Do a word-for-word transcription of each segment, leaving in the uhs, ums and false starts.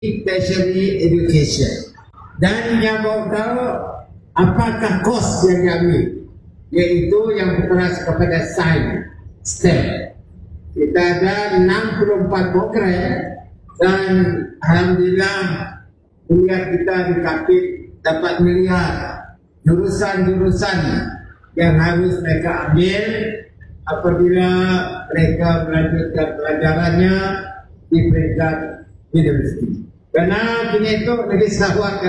tertiary education. Dan yang mau tahu apakah kos yang diambil, iaitu yang berkeras kepada sains, STEM. Kita ada enam puluh empat program dan alhamdulillah kuliah kita di Kapit dapat melihat jurusan-jurusan yang harus mereka ambil apabila mereka melanjutkan pelajarannya di peringkat universiti. Karena kini itu negeri Sarawak,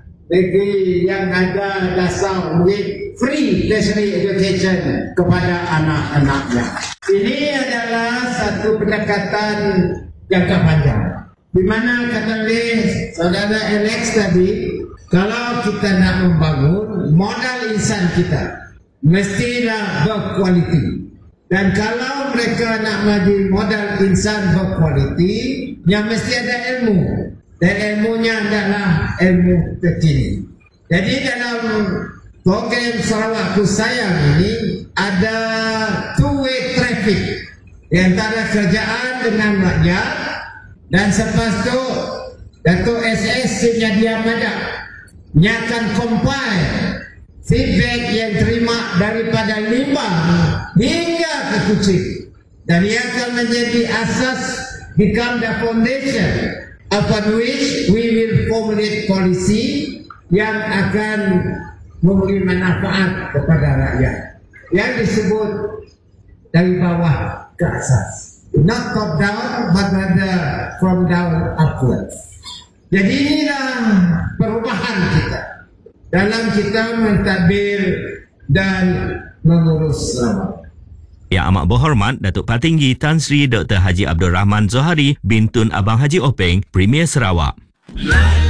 negeri yang ada dasar murid free tertiary education kepada anak-anaknya. Ini adalah satu pendekatan jangka panjang, di mana kata oleh saudara Alex tadi, kalau kita nak membangun modal insan kita mestilah berkualiti. Dan kalau mereka nak menjadi modal insan berkualiti, yang mesti ada ilmu. Dan ilmunya adalah ilmu terkini. Jadi dalam program Sarawakku Sayang ini ada two-way traffic di antara kerajaan dengan rakyat, dan selepas itu Datuk S S Senyadia Madak dia akan compile feedback yang terima daripada limbah hingga ke kucing, dan ia akan menjadi asas, become the foundation upon which we will formulate policy yang akan memberi manfaat kepada rakyat, yang disebut dari bawah ke atas, not top down but rather from down upwards. Jadi inilah perubahan kita dalam kita mentadbir dan mengurus Sarawak. Yang amat berhormat Datuk Patinggi Tan Sri Doktor Haji Abdul Rahman Zohari bin Tun Abang Haji Openg, Premier Sarawak.